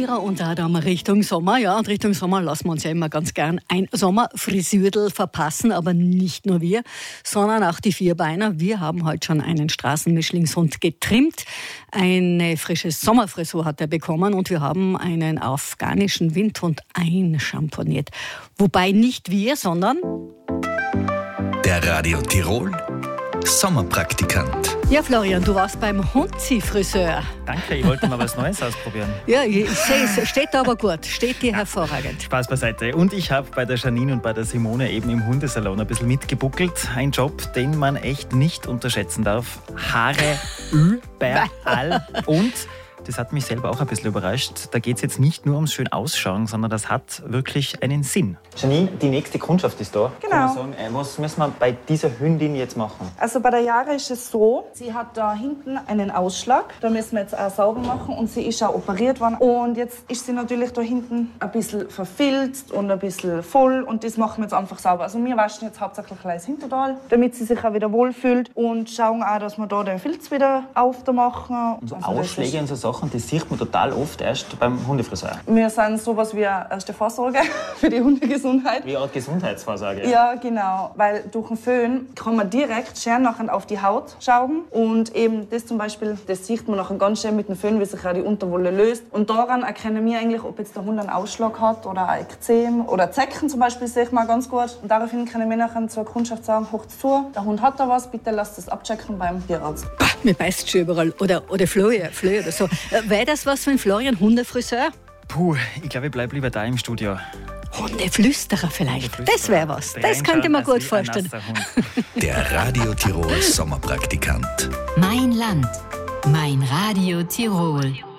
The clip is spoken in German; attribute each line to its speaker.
Speaker 1: Mira und Adam Richtung Sommer. Ja, und Richtung Sommer lassen wir uns ja immer ganz gern ein Sommerfrisürdel verpassen. Aber nicht nur wir, sondern auch die Vierbeiner. Wir haben heute schon einen Straßenmischlingshund getrimmt. Eine frische Sommerfrisur hat er bekommen und wir haben einen afghanischen Windhund einschamponiert. Wobei nicht wir, sondern
Speaker 2: der Radio Tirol Sommerpraktikant.
Speaker 1: Ja, Florian, du warst beim Hunzi-Friseur.
Speaker 3: Danke, ich wollte mal was Neues ausprobieren.
Speaker 1: Ja, ich sehe es. Steht aber gut. Steht dir hervorragend.
Speaker 3: Spaß beiseite. Und ich habe bei der Janine und bei der Simone eben im Hundesalon ein bisschen mitgebuckelt. Ein Job, den man echt nicht unterschätzen darf. Haare überall. Und das hat mich selber auch ein bisschen überrascht. Da geht es jetzt nicht nur ums schön Ausschauen, sondern das hat wirklich einen Sinn. Janine, die nächste Kundschaft ist da.
Speaker 4: Genau.
Speaker 3: Kann man sagen, was müssen wir bei dieser Hündin jetzt machen?
Speaker 4: Also bei der Jara ist es so, sie hat da hinten einen Ausschlag. Da müssen wir jetzt auch sauber machen und sie ist auch operiert worden. Und jetzt ist sie natürlich da hinten ein bisschen verfilzt und ein bisschen voll und das machen wir jetzt einfach sauber. Also wir waschen jetzt hauptsächlich das Hinterteil, damit sie sich auch wieder wohlfühlt und schauen auch, dass wir da den Filz wieder aufmachen.
Speaker 3: Und so
Speaker 4: Also
Speaker 3: Ausschläge und so Sachen, das sieht man total oft erst beim Hundefriseur.
Speaker 4: wir sind sowas wie erste Vorsorge für die Hundegesundheit.
Speaker 3: Wie eine Art Gesundheitsvorsorge.
Speaker 4: Ja, genau. Weil durch den Föhn kann man direkt schön nachher auf die Haut schauen. Und eben das zum Beispiel, das sieht man nachher ganz schön mit dem Föhn, wie sich auch die Unterwolle löst. Und daran erkennen wir eigentlich, ob jetzt der Hund einen Ausschlag hat oder ein Ekzem oder Zecken zum Beispiel, sehe ich mal ganz gut. Und daraufhin können wir nachher zur Kundschaft sagen, hocht's zu, der Hund hat da was, bitte lasst es abchecken beim Tierarzt.
Speaker 1: Bah, mir beißt schon überall. Oder Flöhe oder so. Wäre das was für ein Florian Hundefriseur?
Speaker 3: Puh, ich glaube, ich bleibe lieber da im Studio.
Speaker 1: Hundeflüsterer vielleicht. Das wäre was. Das könnte man gut vorstellen.
Speaker 2: Der Radio Tirol Sommerpraktikant.
Speaker 5: Mein Land, mein Radio Tirol.